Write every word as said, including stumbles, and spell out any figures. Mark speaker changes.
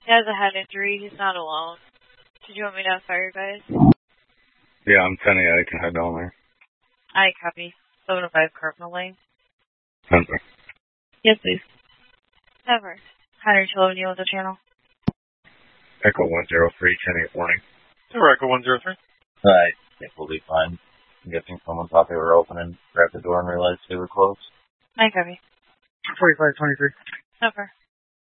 Speaker 1: He has a head injury. He's not alone. Did you want me to have fire guys?
Speaker 2: Yeah, I'm ten eight. I can head down there.
Speaker 1: I copy. seven oh five Cardinal Lane.
Speaker 2: Center.
Speaker 1: Yes, please. Never. one twelve Neil the channel.
Speaker 2: Echo one zero three, ten eight warning.
Speaker 3: Sure, Echo one zero three.
Speaker 4: I think we'll be fine. I'm guessing someone thought they were open and grabbed the door and realized they were closed.
Speaker 1: I copy.
Speaker 3: forty-five twenty-three.
Speaker 1: Never.